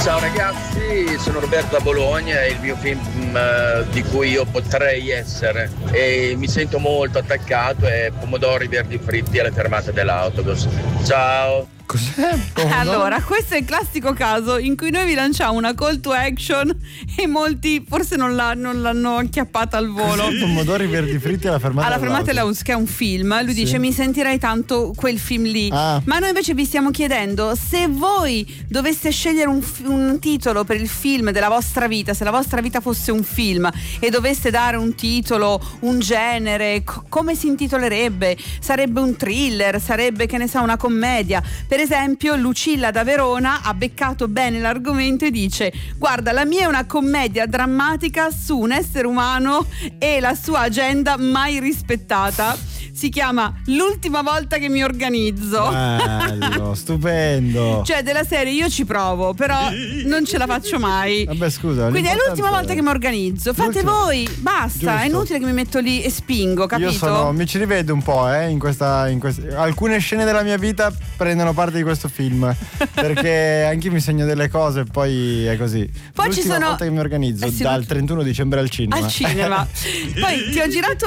Ciao ragazzi, sono Roberto da Bologna, è il mio film di cui io potrei essere e mi sento molto attaccato, è pomodori verdi fritti alle fermate dell'autobus. Ciao! Cos'è? Allora, questo è il classico caso in cui noi vi lanciamo una call to action e molti forse non l'hanno acchiappata al volo. Così? Pomodori verdi fritti alla fermata dell'autobus, che è un film. Lui dice: mi sentirei tanto quel film lì. Ma noi invece vi stiamo chiedendo, se voi doveste scegliere un titolo per il film della vostra vita, se la vostra vita fosse un film e doveste dare un titolo, un genere, come si intitolerebbe? Sarebbe un thriller? Sarebbe, che ne so, una commedia? Per esempio Lucilla da Verona ha beccato bene l'argomento e dice: guarda, la mia è una commedia drammatica su un essere umano e la sua agenda mai rispettata. Si chiama L'ultima volta che mi organizzo. Bello, stupendo. Cioè, della serie io ci provo, però non ce la faccio mai. Vabbè, scusa. Quindi è l'ultima volta che mi organizzo. Fate voi, basta. Giusto. È inutile che mi metto lì e spingo, capito? Mi ci rivedo un po', in questa. Alcune scene della mia vita prendono parte di questo film. Perché anch'io mi segno delle cose e poi è così. Poi l'ultima volta che mi organizzo, dal 31 dicembre al cinema. Poi ti ho girato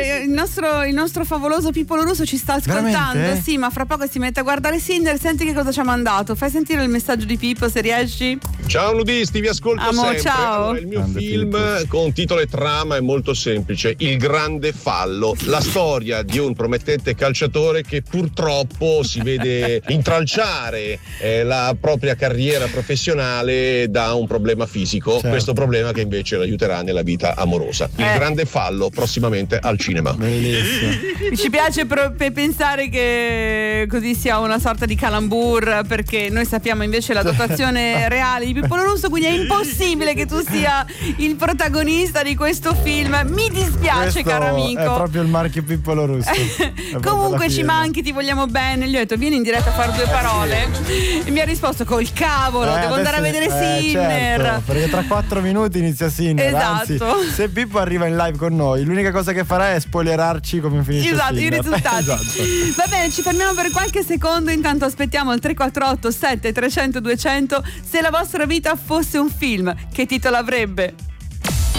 il nostro favoloso Pippolo Russo, ci sta ascoltando. Veramente? Sì, ma fra poco si mette a guardare Cinder. Senti che cosa ci ha mandato. Fai sentire il messaggio di Pippo, se riesci. Ciao nudisti, vi ascolto sempre. Ciao. Allora, il mio film con titolo e trama è molto semplice: Il grande fallo, la storia di un promettente calciatore che purtroppo si vede intralciare la propria carriera professionale da un problema fisico, certo. Questo problema che invece l'aiuterà nella vita amorosa. Il grande fallo, prossimamente al cinema. Bellissimo. Ci piace pensare che così sia una sorta di calambur, perché noi sappiamo invece la dotazione reale di Pippolo Russo, quindi è impossibile che tu sia il protagonista di questo film. Mi dispiace, caro amico. È proprio il marchio Pippolo Russo. Comunque ci manchi, ti vogliamo bene. Gli ho detto: vieni in diretta a fare due parole. E mi ha risposto: col cavolo, devo andare a vedere Sinner. Certo, perché tra 4 minuti inizia Sinner. Esatto. Anzi, se Pippo arriva in live con noi, l'unica cosa che farà è spoilerarci come finisce i Sinner. risultati. Esatto. Va bene, ci fermiamo per qualche secondo. Intanto aspettiamo il 348 7300 200. Se la vostra vita fosse un film, che titolo avrebbe?